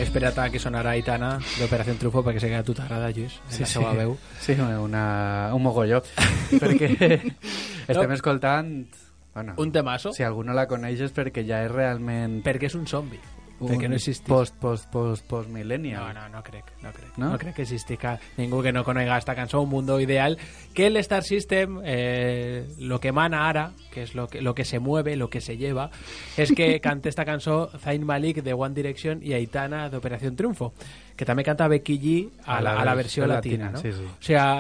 esperat que sonarà Aitana d'Operació Triunfo perquè sé que a tu t'agrada, Lluís, la seva veu. Sí, un mogolló. Perquè estem escoltant... Bueno, un temazo. Si algú no la coneix és perquè ja és realment... Perquè és un zombi. Perquè no existís. Post-millennial. No crec. No crec que existisca ningú que no conega esta cançó, Un mundo ideal, que el Star System, lo que mana ara, que es lo que se mueve, lo que se lleva, es que cante esta cançó Zayn Malik de One Direction y Aitana de Operación Triunfo, que també canta Becky G a la versió latina, no? Sí. O sea,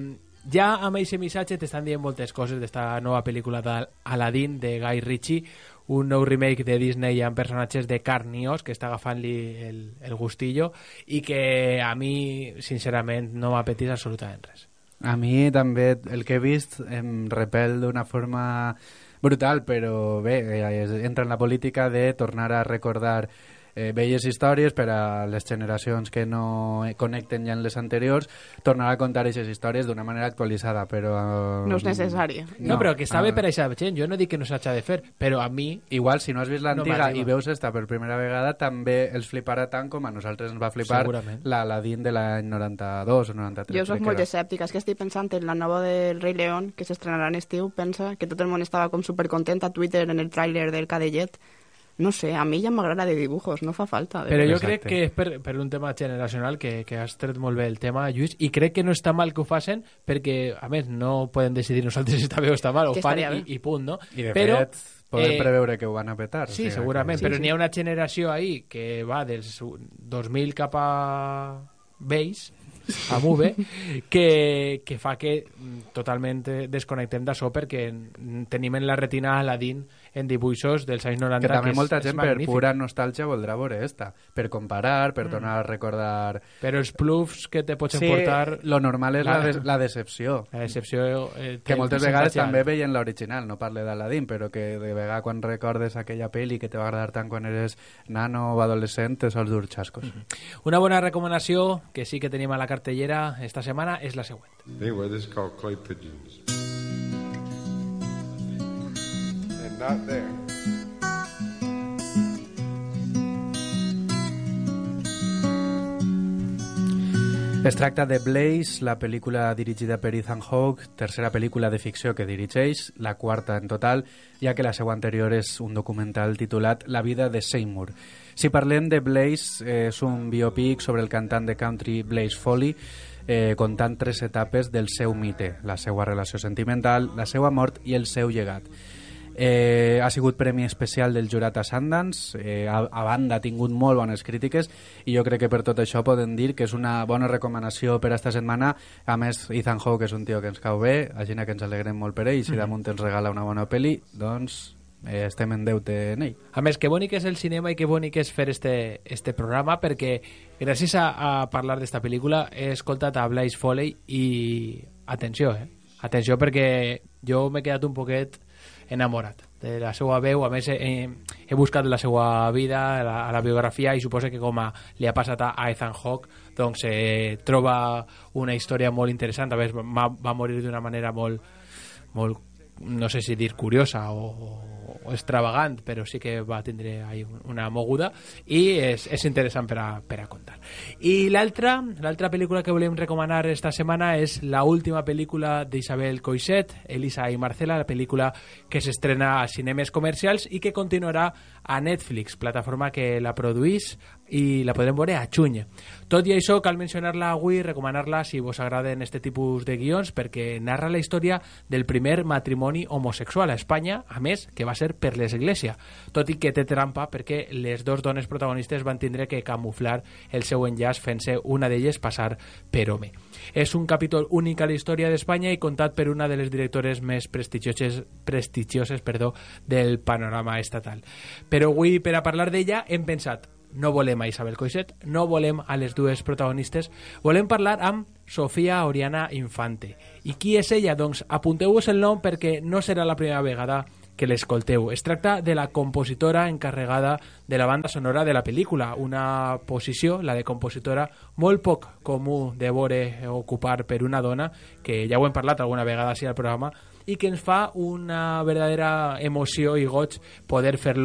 ja amb aquest missatge t'estan dient moltes coses d'esta nova pel·lícula d'Aladdin de Guy Ritchie, un nou remake de Disney amb personatges de carn i os que està agafant-li el gustillo i que a mi, sincerament, no m'apetís absolutament res. A mi també el que he vist em repel d'una forma brutal, però bé, entra en la política de tornar a recordar velles històries per a les generacions que no connecten ja en les anteriors, tornar a contar aquestes històries d'una manera actualitzada, però... No és necessari. No, però que està bé per a aquesta gent, jo no dic que no s'hagi de fer, però a mi... Igual, si no has vist l'antiga i veus esta per primera vegada, també els fliparà tant com a nosaltres ens va flipar l'Aladdin de l'any 92 o 93. Jo soc molt escèptica, és que estic pensant en la nova del Rei León, que s'estrenarà en estiu, pensa que tot el món estava com supercontent a Twitter en el tràiler del Cadellet. No sé, a mi ja m'agrada de dibujos, no fa falta. Però jo crec que és per un tema generacional que has tret molt bé el tema, Lluís, i crec que no està mal que ho facin perquè, a més, no podem decidir nosaltres si està bé o està mal, ho fan i punt, no? I de fet, poden preveure que ho van a petar. Sí, segurament, però n'hi ha una generació ahí que va dels 2000 cap a vells, a Move, que fa que totalment desconnectem d'això perquè tenim en la retina Aladdin en dibuixos dels anys 90, que també molta gent per magnífic. pura nostàlgia voldrà veure esta, per comparar, per tornar a recordar... Però els plufs que te pots sí, portar... lo normal és la decepció. La decepció... Que moltes vegades també veien l'original, no parle d'Aladdin, però que de vegades quan recordes aquella pel·li que te va agradar tant quan eres nano o adolescent, te sols dur xascos. Una bona recomanació que sí que tenim a la cartellera esta setmana és la següent. They were this called clay pigeons. And not there. Es tracta de Blaze, la pel·lícula dirigida per Ethan Hawke, tercera pel·lícula de ficció que dirigeix, la quarta en total, ja que la seva anterior és un documental titulat La vida de Seymour. Si parlem de Blaze, és un biopic sobre el cantant de country Blaze Foley, contant 3 etapes del seu mite, la seva relació sentimental, la seva mort i el seu llegat. Ha sigut premi especial del jurat a Sundance, a banda ha tingut molt bones crítiques i jo crec que per tot això podem dir que és una bona recomanació per esta setmana. A més, Ethan Hawke és un tio que ens cau bé, així que ens alegrem molt per ell, i si damunt ens regala una bona pel·li, doncs estem en deute en ell. A més, que bonic és el cinema i que bonic és fer este programa, perquè gràcies a parlar d'esta pel·lícula he escoltat a Blaze Foley i atenció, atenció, perquè jo m'he quedat un poquet enamorat de la seva veu. A més, he buscat la seva vida a la biografia i suposo que com li ha passat a Ethan Hawke, doncs troba una història molt interessant. A més, va morir d'una manera molt, no sé si dir curiosa o extravagant, però sí que va tindre una moguda i és interessant per a contar. I l'altra pel·lícula que volem recomanar esta setmana és l'última pel·lícula d'Isabel Coixet, Elisa i Marcela, la pel·lícula que s'estrena a cinemes comercials i que continuarà a Netflix, plataforma que la produís i la podrem veure a juny. Tot i això, cal mencionar-la avui, recomanar-la si vos agraden este tipus de guions, perquè narra la història del primer matrimoni homosexual a Espanya, a més, que va ser per l'Església, tot i que té trampa perquè les dos dones protagonistes van tindre que camuflar el seu enllaç fent-se una d'elles passar per home. És un capítol únic a la història d'Espanya i contat per una de les directores més prestigioses del panorama estatal. Però avui, per a parlar d'ella, hem pensat: no volem a Isabel Coixet, no volem a les dues protagonistes, volem parlar amb Sofía Oriana Infante. I qui és ella? Doncs apunteu-vos el nom perquè no serà la primera vegada que l'escolteu. Es tracta de la compositora encarregada de la banda sonora de la pel·lícula, una posició, la de compositora, molt poc comú de veure ocupar per una dona, que ja ho hem parlat alguna vegada així al programa, i que ens fa una verdadera emoció i goig poder fer-lo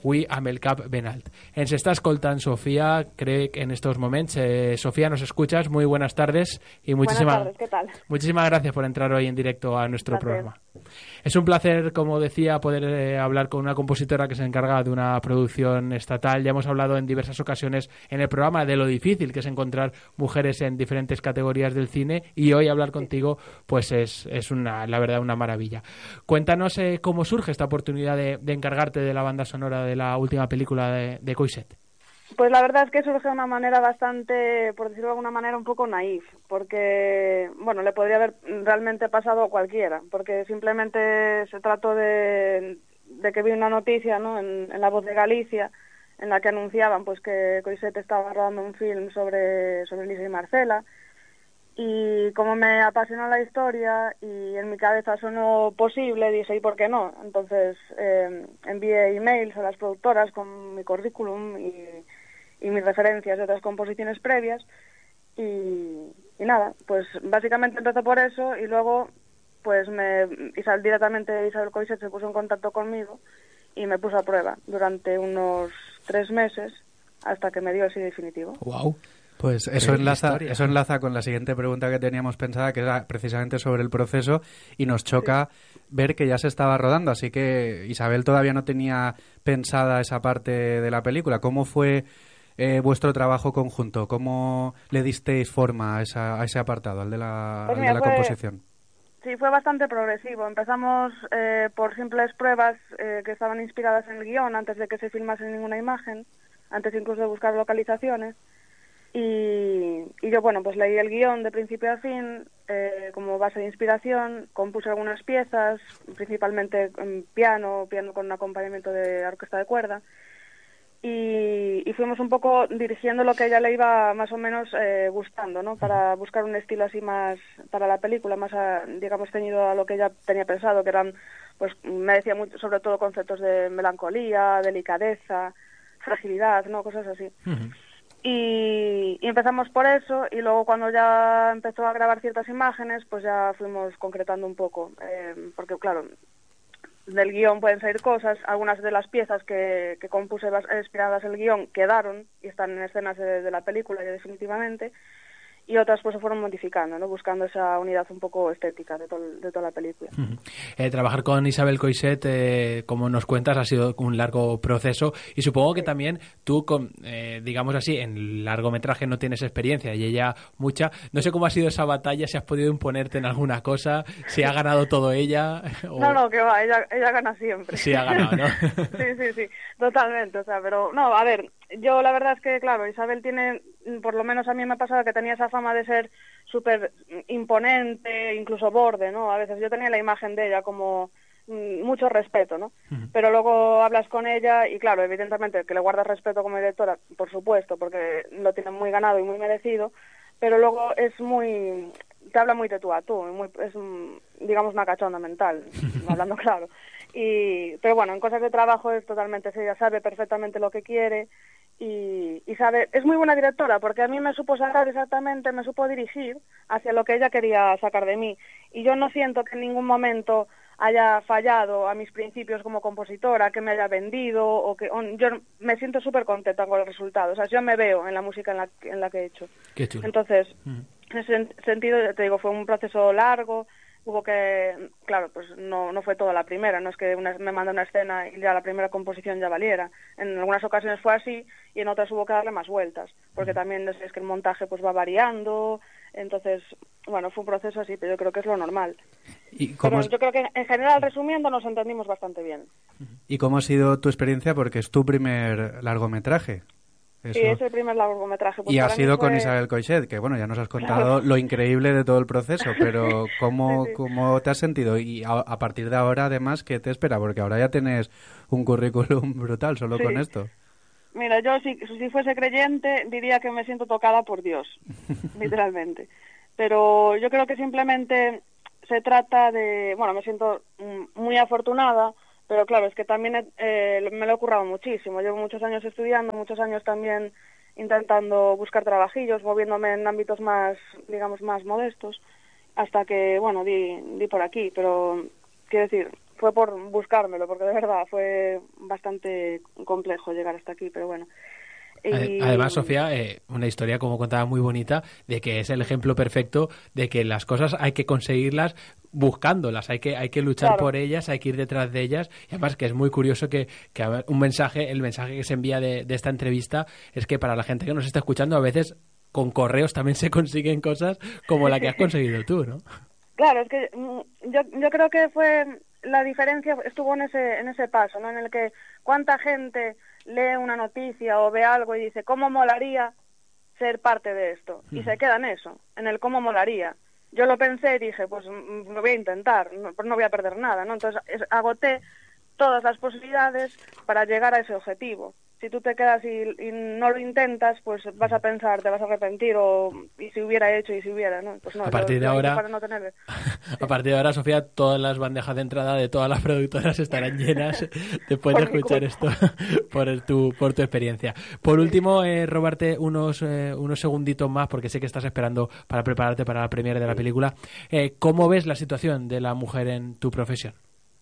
avui amb el cap ben alt. Ens està escoltant Sofía, crec, en estos momentos. Sofía, ¿nos escuchas? Muy buenas tardes. Y buenas tardes, ¿qué tal? Muchísimas gracias por entrar hoy en directo a nuestro programa. Es un placer, como decía, poder hablar con una compositora que se encarga de una producción estatal. Ya hemos hablado en diversas ocasiones en el programa de lo difícil que es encontrar mujeres en diferentes categorías del cine, y hoy hablar contigo pues es la verdad una maravilla. Cuéntanos cómo surge esta oportunidad de encargarte de la banda sonora de la última película de Coixet. Pues la verdad es que surge de una manera bastante, por decirlo de alguna manera, un poco naif, porque, bueno, le podría haber realmente pasado a cualquiera, porque simplemente se trató de que vi una noticia, ¿no?, en La Voz de Galicia, en la que anunciaban pues que Coixet estaba rodando un film sobre Lisa y Marcela, y como me apasionó la historia y en mi cabeza sonó posible, dije, ¿y por qué no? Entonces envié emails a las productoras con mi currículum y mis referencias de otras composiciones previas, y nada, pues básicamente empecé por eso, y luego pues directamente Isabel Coixet se puso en contacto conmigo y me puso a prueba durante unos 3 meses hasta que me dio el sí definitivo. ¡Wow! Pues eso enlaza con la siguiente pregunta que teníamos pensada, que era precisamente sobre el proceso, y nos choca ver que ya se estaba rodando, así que Isabel todavía no tenía pensada esa parte de la película. ¿Cómo fue vuestro trabajo conjunto? ¿Cómo le disteis forma a ese apartado, al de la composición? Sí, fue bastante progresivo. Empezamos por simples pruebas que estaban inspiradas en el guión antes de que se filmase ninguna imagen, antes incluso de buscar localizaciones. Y yo, bueno, pues leí el guión de principio a fin como base de inspiración, compuse algunas piezas, principalmente en piano con un acompañamiento de orquesta de cuerda, y fuimos un poco dirigiendo lo que a ella le iba más o menos gustando, ¿no?, para buscar un estilo así más para la película, más digamos ceñido a lo que ella tenía pensado, que eran, pues me decía mucho, sobre todo conceptos de melancolía, delicadeza, fragilidad, ¿no?, cosas así. Uh-huh. Y empezamos por eso, y luego cuando ya empezó a grabar ciertas imágenes, pues ya fuimos concretando un poco, porque claro, del guión pueden salir cosas, algunas de las piezas que compuse inspiradas en el guión quedaron y están en escenas de la película ya definitivamente, y otras pues se fueron modificando, ¿no?, buscando esa unidad un poco estética de toda la película. Trabajar con Isabel Coixet, como nos cuentas, ha sido un largo proceso, y supongo que también tú, digamos así, en largometraje no tienes experiencia y ella mucha. No sé cómo ha sido esa batalla, si has podido imponerte en alguna cosa, si ha ganado todo ella. O... No, que va, ella gana siempre. Sí, ha ganado, ¿no? Sí, totalmente, o sea, pero no, a ver, yo la verdad es que, claro, Isabel tiene, por lo menos a mí me ha pasado que tenía esa fama de ser súper imponente, incluso borde, ¿no? A veces yo tenía la imagen de ella como mucho respeto, ¿no? Uh-huh. Pero luego hablas con ella y, claro, evidentemente que le guardas respeto como directora, por supuesto, porque lo tiene muy ganado y muy merecido, pero luego es muy... te habla muy de tú a tú, es digamos una cachonda mental, hablando claro. Pero bueno, en cosas de trabajo es totalmente, ella sabe perfectamente lo que quiere y sabe, es muy buena directora, porque a mí me supo sacar exactamente, me supo dirigir hacia lo que ella quería sacar de mí, y yo no siento que en ningún momento haya fallado a mis principios como compositora, que me haya vendido, yo me siento súper contenta con el resultado, o sea, yo me veo en la música en la que he hecho. Qué chulo. Entonces, en ese sentido, te digo, fue un proceso largo, hubo que, claro, pues no fue toda la primera, no es que me manda una escena y ya la primera composición ya valiera. En algunas ocasiones fue así y en otras hubo que darle más vueltas, porque también es que el montaje pues va variando, entonces, bueno, fue un proceso así, pero yo creo que es lo normal. Pero yo creo que en general, resumiendo, nos entendimos bastante bien. ¿Y cómo ha sido tu experiencia? Porque es tu primer largometraje. Eso. Sí, es el primer largometraje. Pues y ha sido con Isabel Coixet, que bueno, ya nos has contado lo increíble de todo el proceso, pero ¿cómo te has sentido? Y a partir de ahora, además, ¿qué te espera? Porque ahora ya tienes un currículum brutal solo con esto. Mira, yo si fuese creyente diría que me siento tocada por Dios, literalmente. Pero yo creo que simplemente se trata de... Bueno, me siento muy afortunada, pero claro, es que también me lo he currado muchísimo. Llevo muchos años estudiando, muchos años también intentando buscar trabajillos, moviéndome en ámbitos más, digamos, más modestos, hasta que, bueno, di por aquí. Pero, quiero decir, fue por buscármelo, porque de verdad fue bastante complejo llegar hasta aquí, pero bueno. Además, Sofía, una historia, como contaba, muy bonita, de que es el ejemplo perfecto de que las cosas hay que conseguirlas buscándolas, hay que luchar por ellas, hay que ir detrás de ellas, y además que es muy curioso que el mensaje que se envía de esta entrevista es que para la gente que nos está escuchando, a veces con correos también se consiguen cosas como la que has conseguido tú, ¿no? Claro, es que yo creo que fue la diferencia, estuvo en ese paso, ¿no? En el que cuánta gente lee una noticia o ve algo y dice, ¿cómo molaría ser parte de esto? Y se queda en eso, en el cómo molaría. Yo lo pensé y dije, pues lo voy a intentar, pues no voy a perder nada, ¿no? Entonces agoté todas las posibilidades para llegar a ese objetivo. Si tú te quedas y no lo intentas, pues vas a pensar, te vas a arrepentir, y si hubiera hecho, y si hubiera, ¿no? Pues no, a partir de ahora, para no tener... A partir de ahora, Sofía, todas las bandejas de entrada de todas las productoras estarán llenas después de escuchar esto por tu experiencia. Por último, robarte unos segunditos más, porque sé que estás esperando para prepararte para la premiere de la película. ¿Cómo ves la situación de la mujer en tu profesión?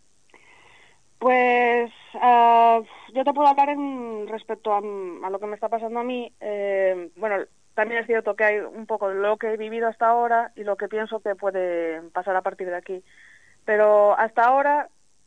Pues yo te puedo hablar respecto a lo que me está pasando a mí. Bueno, también es cierto que hay un poco lo que he vivido hasta ahora y lo que pienso que puede pasar a partir de aquí. Pero hasta ahora,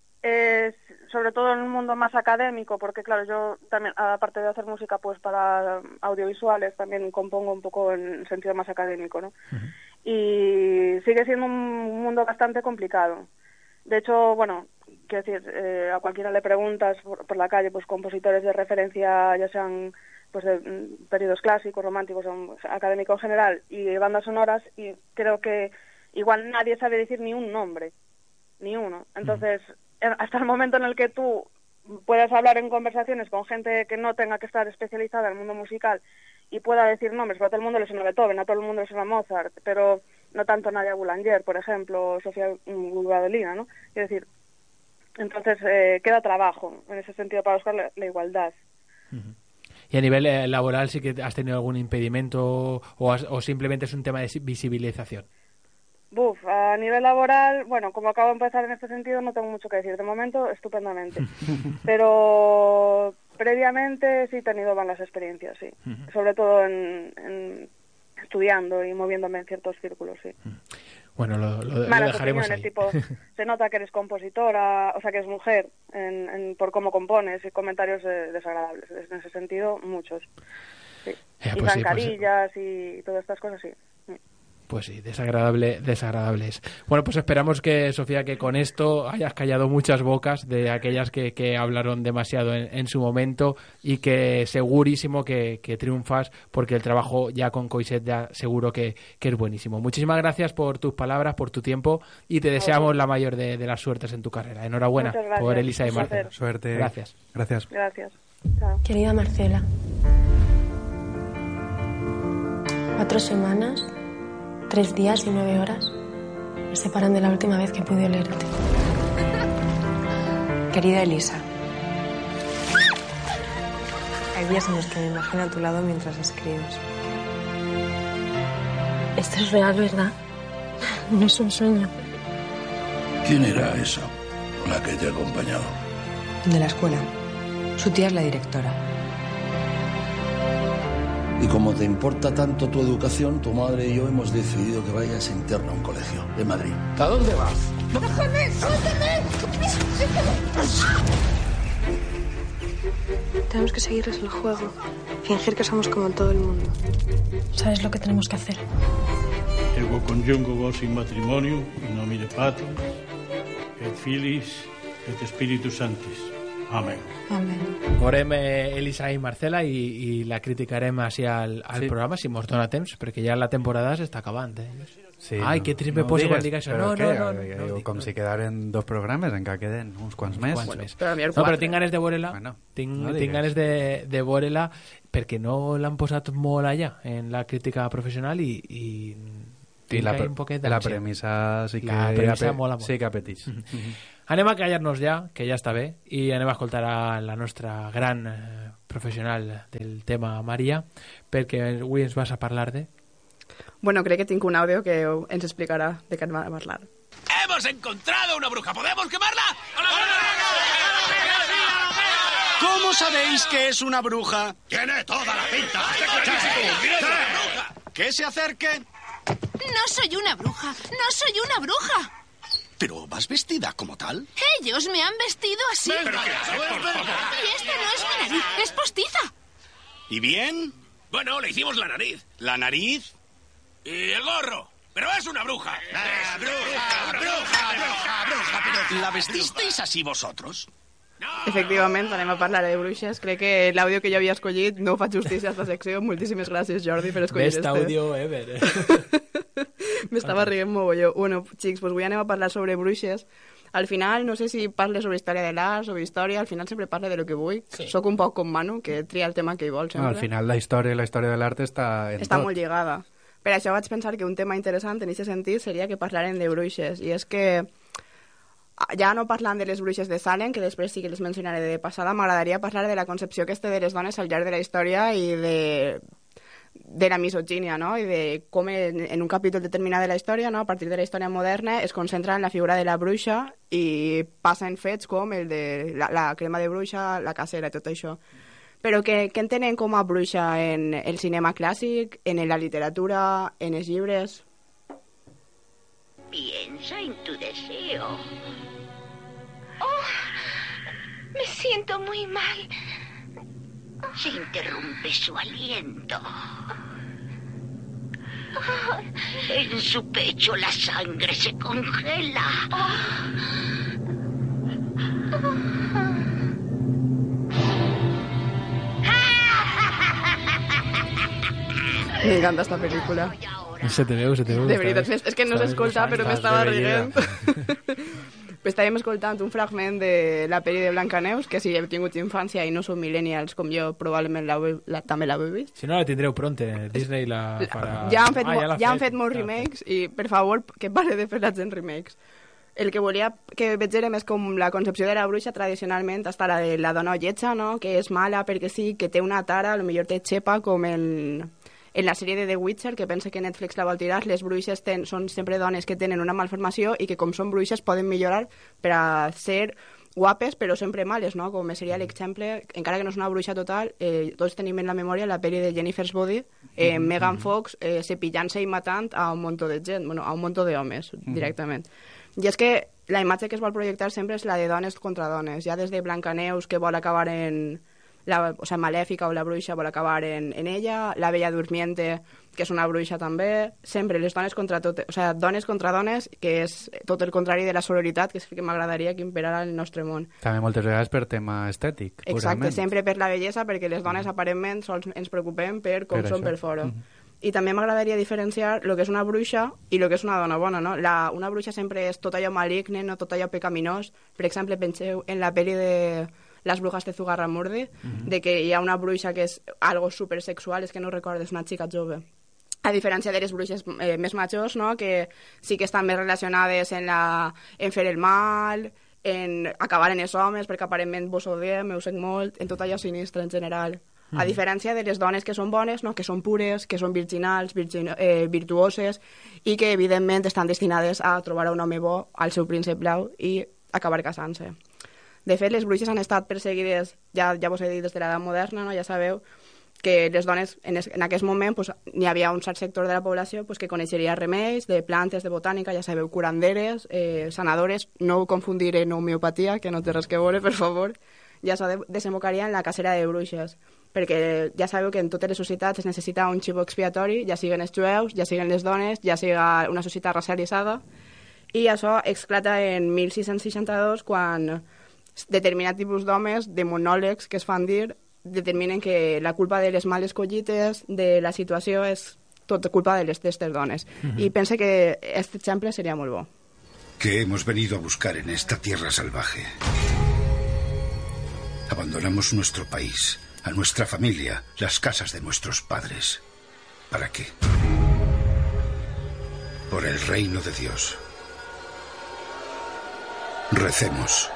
sobre todo en un mundo más académico, porque claro, yo también, aparte de hacer música pues para audiovisuales, también compongo un poco en sentido más académico, ¿no? Uh-huh. Y sigue siendo un mundo bastante complicado. De hecho, bueno, quiero decir, a cualquiera le preguntas por la calle, pues compositores de referencia, ya sean pues de periodos clásicos, románticos, académico en general, y bandas sonoras, y creo que igual nadie sabe decir ni un nombre, ni uno. Entonces, hasta el momento en el que tú puedas hablar en conversaciones con gente que no tenga que estar especializada en el mundo musical y pueda decir nombres, pero a todo el mundo le suena Beethoven, a todo el mundo le suena Mozart, pero no tanto Nadia Boulanger, por ejemplo, Sofía Gulbadolina, ¿no? Es decir, entonces queda trabajo en ese sentido para buscar la igualdad. Uh-huh. ¿Y a nivel laboral sí que has tenido algún impedimento o simplemente es un tema de visibilización? A nivel laboral, bueno, como acabo de empezar en este sentido, no tengo mucho que decir. De momento, estupendamente. Pero previamente sí he tenido malas experiencias, sí. Uh-huh. Sobre todo en estudiando y moviéndome en ciertos círculos, sí. Uh-huh. Bueno, lo dejaremos ahí. Tipo, se nota que eres compositora, o sea, que eres mujer, por cómo compones, y comentarios desagradables. En ese sentido, muchos. Sí. Y pues zancadillas y todas estas cosas, sí. Pues sí, desagradables. Bueno, pues esperamos que, Sofía, que con esto hayas callado muchas bocas de aquellas que hablaron demasiado en su momento, y que segurísimo que triunfas, porque el trabajo ya con Coixet ya seguro que es buenísimo. Muchísimas gracias por tus palabras, por tu tiempo, y te deseamos la mayor de las suertes en tu carrera. Enhorabuena por Elisa y Marcela. Suerte. Gracias. Chao. Querida Marcela, 4 semanas, 3 días y 9 horas me separan de la última vez que pude olerte. Querida Elisa, hay días en los que me imagino a tu lado mientras escribes. Esto es real, ¿verdad? No es un sueño. ¿Quién era esa, la que te ha acompañado? De la escuela. Su tía es la directora. Y como te importa tanto tu educación, tu madre y yo hemos decidido que vayas interno a un colegio de Madrid. ¿A dónde vas? ¡Déjame! ¡Suéltame! Tenemos que seguirles el juego. Fingir que somos como todo el mundo. ¿Sabes lo que tenemos que hacer? Ego conjungo vos in matrimonio, in nomine Patris, et Filis, et Spiritus Sanctis. Amén. Veurem Elisa i Marcela i la criticarem així al programa, si mos dona temps, perquè ja la temporada s'està acabant. Sí, ai, que trist me poso quan dic això. No, com si quedaren 2 programes, encara queden uns quants més. Però tinc ganes de veure-la, tinc ganes de veure-la, perquè no l'han posat molt allà en la crítica professional i la premissa sí que apeteix. Anem a callar-nos ja, que ja està bé, i anem a escoltar a la nostra gran professional del tema, Maria, perquè avui ens vas a parlar de... Bueno, crec que tinc un àudio que ens explicarà de què ens va parlar. ¡Hemos encontrado una bruja! ¿Podemos quemarla? ¿Cómo sabéis que es una bruja? ¡Tiene toda la pinta! ¿Que se acerque? No soy una bruja, no soy una bruja. ¿Pero vas vestida como tal? Ellos me han vestido así. ¿Pero qué haces, por favor? Y esta no es mi nariz, es postiza. ¿Y bien? Bueno, le hicimos la nariz. ¿La nariz? Y el gorro. Pero es una bruja. Bruja, pero ¿la vestisteis así vosotros? Efectivament, anem a parlar de bruixes. Crec que l'àudio que jo havia escollit no fa justícia a aquesta secció. Moltíssimes gràcies, Jordi, per escollir Best àudio ever. M'estava rient mogolló. Bueno, xics, pues avui anem a parlar sobre bruixes. Al final, no sé si parle sobre història de l'art, sobre història, al final sempre parle de lo que vull. Sí. Soc un poc com Manu, que tria el tema que hi vol sempre. No, al final la història de l'art està en està tot. molt lligada. Per això vaig pensar que un tema interessant en aquest sentit seria que parlarem de bruixes. I és que ja no parlant de les bruixes de Salem, que després sí que les mencionaré de passada, m'agradaria parlar de la concepció que té de les dones al llarg de la història i de la misogínia, no? I de com en un capítol determinat de la història, no? A partir de la història moderna, es concentra en la figura de la bruixa i passen fets com el de la crema de bruixa, la cacera i tot això. Però què entenen com a bruixa en el cinema clàssic, en la literatura, en els llibres? Piensa en tu deseo. Oh, me siento muy mal. Se interrumpe su aliento. En su pecho la sangre se congela. M'encanta esta pel·lícula. Se te veu. De veritat, és que no s'escolta, però m'estava rient. Estàvem escoltant un fragment de la pel·li de Blancaneus, que si heu tingut infància i no sou millennials com jo, probablement també l'heu vist. Si no, la tindreu pronte. Disney la farà... Ja han fet molts remakes i, per favor, que pare de fer la gent remakes. El que volia que vegérem és com la concepció de la bruixa tradicionalment està la de la dona lletja, no? Que és mala perquè sí, que té una tara, potser té xepa, com en la sèrie de The Witcher, que pensa que Netflix la vol tirar. Les bruixes són sempre dones que tenen una malformació i que, com són bruixes, poden millorar per a ser guapes, però sempre males, no? Com seria l'exemple, encara que no és una bruixa total, tots tenim en la memòria la pel·li de Jennifer's Body, Megan Fox cepillant-se i matant a un munt de gent, bueno, a un munt d'homes, directament. I és que la imatge que es vol projectar sempre és la de dones contra dones, ja des de Blancaneus, que vol acabar en... o sea, Malèfica o la bruixa vol acabar en ella, la Bella Durmiente, que és una bruixa també, sempre les dones contra tot, o sea, dones contra dones, que és tot el contrari de la sororitat, que és el que m'agradaria que imperara al nostre món. També moltes vegades per tema estètic, exacte, purament. Sempre per la bellesa, perquè les dones aparentment sols ens preocupem per com són per fora. I també m'agradaria diferenciar el que és una bruixa i el que és una dona bona, no? Una bruixa sempre és tot allò maligne, no tot allò pecaminós. Per exemple, penseu en la pel·li de Las brujas de Zugarramurdi, de que hi ha una bruixa que és algo supersexual, és que no recordes, una xica jove. A diferència de les bruixes més majors, no? Que sí que estan més relacionades en fer el mal, en acabar en els homes, perquè aparentment vos odiem, me ho sé molt, en tot allò sinistre en general. A diferència de les dones que són bones, no? Que són pures, que són virginals, virtuoses, i que evidentment estan destinades a trobar un home bo, al seu príncep blau, i acabar casant-se. De fet, les bruixes han estat perseguides, ja vos he dit, des de l'edat moderna, no? Ja sabeu que les dones, en aquest moment, pues, n'hi havia un cert sector de la població pues, que coneixeria remeis, de plantes, de botànica, ja sabeu, curanderes, sanadores, no ho confundir en homeopatia, que no té res que veure, per favor, ja desembocaria en la cacera de bruixes, perquè ja sabeu que en totes les societats es necessita un xivo expiatori, ja siguen els jueus, ja siguen les dones, ja siga una societat racialitzada, i això esclata en 1662, quan determinat tipus d'homes, de monòlegs que es fan dir, determinen que la culpa de les males collites, de la situació, és tot culpa de aquestes dones. I pense que aquest exemple seria molt bo. ¿Qué hemos venido a buscar en esta tierra salvaje? Abandonamos nuestro país, a nuestra familia, las casas de nuestros padres. ¿Para qué? Por el reino de Dios. Recemos.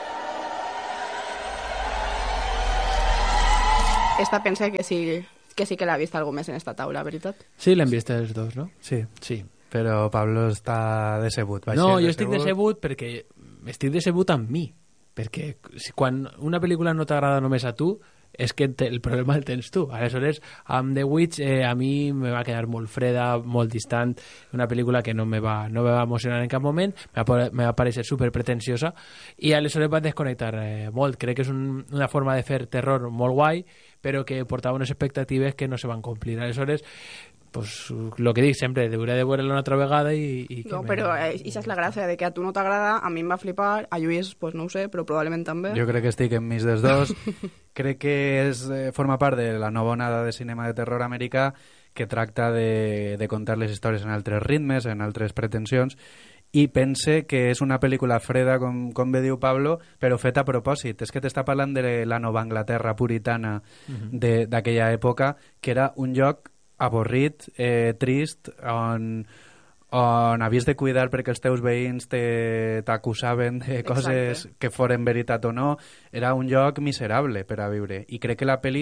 Esta pense que sí que l'ha vist algú més en esta taula, veritat? Sí, l'hem vist els dos, no? Sí. Però Pablo està decebut. No, jo estic decebut perquè estic decebut amb mi. Perquè quan una pel·lícula no t'agrada només a tu, és que el problema el tens tu. Aleshores, amb The Witch a mi me va quedar molt freda, molt distant, una pel·lícula que no me va emocionar en cap moment, me va parecer superpretensiosa i aleshores va desconnectar molt. Crec que és una forma de fer terror molt guai, però que portava unes expectatives que no se van complir. Aleshores, pues lo que dic sempre, hauré de veure-la una altra vegada i no, però això és la gràcia, de que a tu no t'agrada, a mi em va flipar, a Lluís, pues no ho sé, però probablement també. Jo crec que estic en mig dels dos. Crec que forma part de la nova onada de cinema de terror americà que tracta de contar les històries en altres ritmes, en altres pretensions, i pense que és una pel·lícula freda, com bé diu Pablo, però feta a propòsit. És que t'està parlant de la Nova Anglaterra puritana d'aquella època, que era un lloc avorrit, trist, on havies de cuidar perquè els teus veïns t'acusaven de coses que foren veritat o no. Era un lloc miserable per a viure. I crec que la pel·li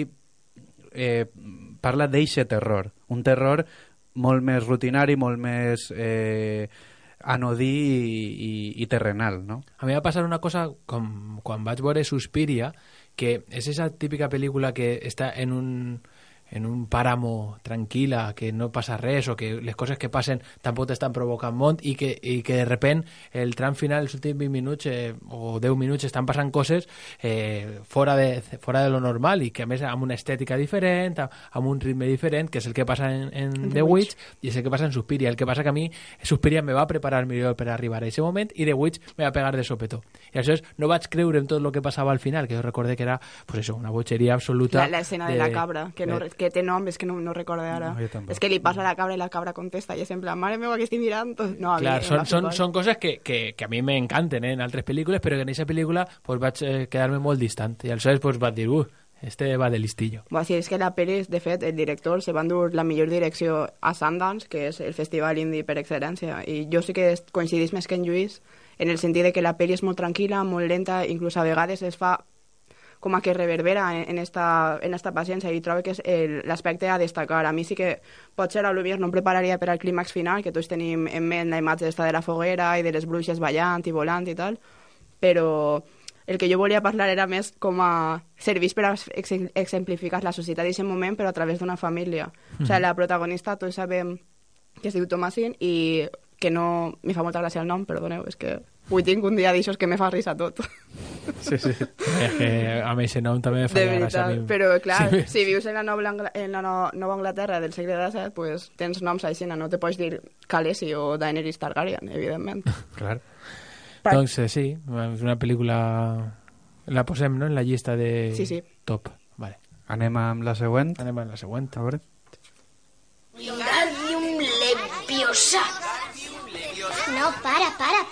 parla d'eixe terror. Un terror molt més rutinari, molt més anodí i terrenal, no? A mi va passar una cosa com quan vaig veure Suspiria, que és esa típica pel·lícula que està en un pàramo tranquil·la, que no passa res o que les coses que passen tampoc t'estan provocant molt i que de repent el tram final, els últims 20 minuts o 10 minuts estan passant coses fora de lo normal i que a més amb una estètica diferent, amb un ritme diferent, que és el que passa en The Witch i és el que passa en Suspiria. El que passa que a mi Suspiria me va preparar millor per arribar a aquest moment i The Witch me va pegar de sopetó. I aleshores no vaig creure en tot el que passava al final, que jo recordé que era pues eso, una botxeria absoluta. La escena de la cabra, que té nom, és que no recordo ara. No, és que li passa a la cabra i la cabra contesta i és en plan, mare meva, que estic mirant. No, clar, són coses que a mi m'encanten en altres pel·lícules, però que en aquesta pel·lícula pues, vaig quedar-me molt distant i aleshores pues, vaig dir, este va de listillo. Sí, és que la pel·li, de fet, el director se va endur la millor direcció a Sundance, que és el festival indie per excel·lència, i jo sí que coincidís més que en Lluís en el sentit de que la pel·li és molt tranquil·la, molt lenta, inclús a vegades es fa com a que reverbera en esta paciència i trobo que és l'aspecte a destacar. A mi sí que potser a l'Ubier no em prepararia per al clímax final, que tots tenim en ment la imatge de la foguera i de les bruixes ballant i volant i tal, però el que jo volia parlar era més com a servís per a exemplificar la societat d'aquest moment, però a través d'una família. O sigui, la protagonista, tots sabem que es diu Thomasin i que no... Me fa molta gràcia el nom, perdoneu, és que avui tinc un dia d'aixòs que me fa risa tot. Sí. A mi aquest nom també me fa gràcia a mi. Però clar, sí. Si vius en la Nova Anglaterra del segle XVII, pues tens noms així, no te pots dir Khaleesi o Daenerys Targaryen, evidentment. Clar. Doncs sí, és una pel·lícula... La posem, no?, en la llista de top. Vale. Anem amb la següent? Anem amb la següent. A veure. Wingardium Leviosa. No, para.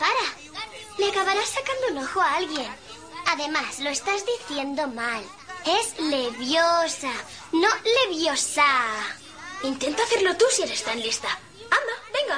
Le acabarás sacando un ojo a alguien. Además, lo estás diciendo mal. Es Leviosa, no Leviosa. Intenta hacerlo tú si eres tan lista. Anda, venga.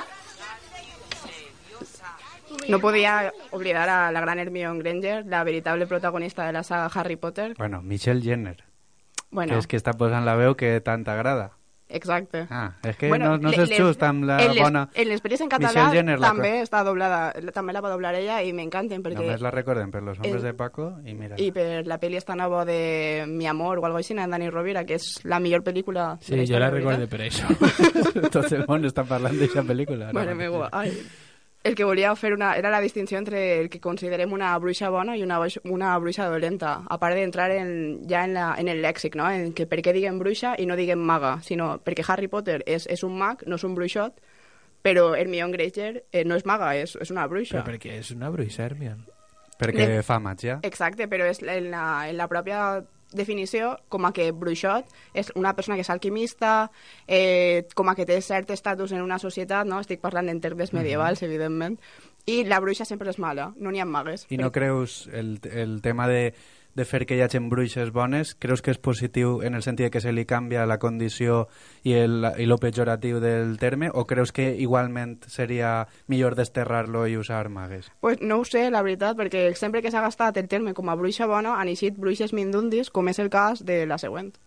No podia oblidar a la gran Hermione Granger, la veritable protagonista de la saga Harry Potter. Bueno, Michelle Jenner. Bueno. Que és que està posant la veu que tant t'agrada. Exacte. És que no s'és just amb la bona... En les pel·lis en català també està doblada, també la va doblar ella i m'encanten perquè... Només la recordem per Los hombres de Paco i mira... I per la pel·li esta nova de Mi amor o algo així, en Dani Rovira, que és la millor pel·lícula... Sí, jo la recordé per això. Tot el món està parlant d'aquesta pel·lícula. Mare meva, ai... El que volia fer era la distinció entre el que considerem una bruixa bona i una bruixa dolenta, a part d'entrar en el lèxic, no? En que per què diguem bruixa i no diguem maga, sinó perquè Harry Potter és un mag, no és un bruixot, però Hermione Granger no és maga, és una bruixa. Però perquè és una bruixa, Hermione? Perquè fa màgia. Exacte, però és en la pròpia definició, com a que bruixot és una persona que és alquimista, com a que té cert estatus en una societat, no? Estic parlant en termes medievals, evidentment, i la bruixa sempre és mala, no n'hi ha magues. I no creus el tema de fer que hi hagi bruixes bones, creus que és positiu en el sentit que se li canvia la condició i lo pejoratiu del terme, o creus que igualment seria millor desterrar-lo i usar magues? Pues no ho sé, la veritat, perquè sempre que s'ha gastat el terme com a bruixa bona han eixit bruixes mindundis, com és el cas de la següent.